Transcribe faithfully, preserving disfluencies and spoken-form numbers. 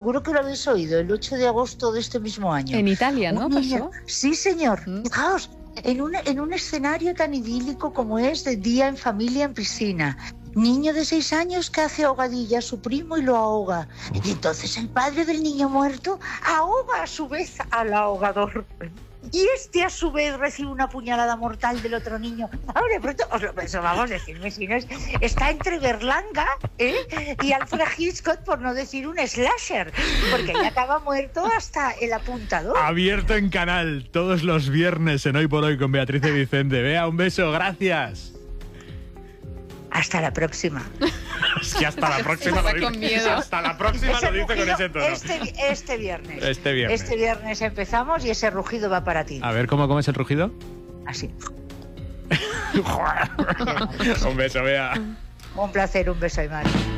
seguro que lo habéis oído, el ocho de agosto de este mismo año. En Italia, ¿no? Un niño- Pasó. Sí, señor. Mm. Fijaos, en un, en un escenario tan idílico como es de día en familia en piscina. Niño de seis años que hace ahogadilla a su primo y lo ahoga. Y entonces el padre del niño muerto ahoga a su vez al ahogador. Y este a su vez recibe una puñalada mortal del otro niño. Ahora de pronto, os lo eso vamos a decir, vecinos, está entre Berlanga, ¿eh? y Alfred Hitchcock, por no decir un slasher, porque ya acaba muerto hasta el apuntador. Abierto en canal todos los viernes en Hoy por Hoy con Beatriz y Vicente. Bea, un beso, gracias. Hasta la próxima. Es que hasta la próxima Está lo con dice. miedo. Hasta la próxima Ese lo dice con rugido, ese tono. Este, este viernes. Este viernes. Este viernes empezamos y ese rugido va para ti. A ver, ¿cómo, cómo es el rugido? Así. Un beso, Bea. Un placer, un beso, Aymar.